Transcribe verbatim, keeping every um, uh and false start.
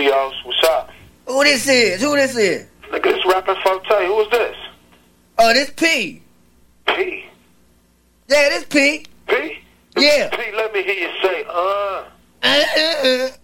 studios. What's up? Who this is? Who this is? Nigga, this rapping Forte. Who is this? Oh, this P. P. Yeah, this P. P? Yeah. P, let me hear you say, uh. Uh, uh, uh.